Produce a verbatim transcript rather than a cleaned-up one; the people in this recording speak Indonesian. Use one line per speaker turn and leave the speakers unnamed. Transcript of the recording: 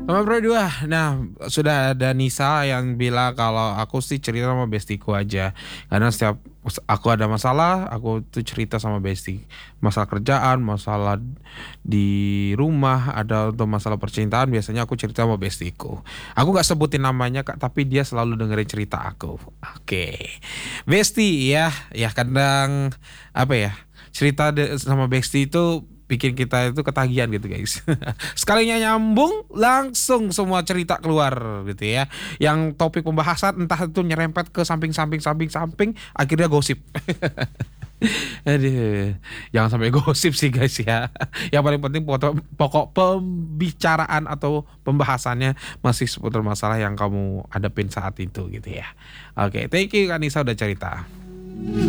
Nomor dua, nah sudah ada Nisa yang bilang kalau aku sih cerita sama bestiku aja. Karena setiap aku ada masalah, aku tuh cerita sama besti. Masalah kerjaan, masalah di rumah, ada untuk masalah percintaan, biasanya aku cerita sama bestiku. Aku nggak sebutin namanya Kak, tapi dia selalu dengerin cerita aku. Oke. Besti ya, ya kadang apa ya? Cerita de- sama besti itu bikin kita itu ketagihan gitu guys. Sekalinya nyambung langsung semua cerita keluar gitu ya. Yang topik pembahasan entah itu nyerempet ke samping-samping samping-samping akhirnya gosip. Aduh, jangan sampai gosip sih guys ya. Yang paling penting pokok, pokok pembicaraan atau pembahasannya masih seputar masalah yang kamu hadapin saat itu gitu ya. Oke, thank you Kanisa udah cerita.